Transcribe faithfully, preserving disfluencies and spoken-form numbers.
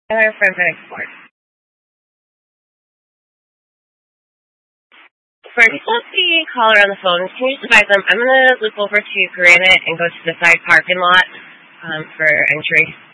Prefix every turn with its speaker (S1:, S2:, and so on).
S1: And I'm from Export. For people seeing caller on the phone, can you just advise them? I'm going to loop over to Granite and go to the side parking lot um, for entry.